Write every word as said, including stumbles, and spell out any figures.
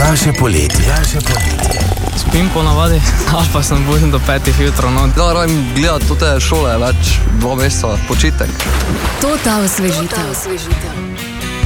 Daljše poletje. Daljše poletje. Spim po navadi, ali pa sem budim do petih jutro. No. Ja, radim gledati te šole več, dva meseca, počitek. Total osvežitev.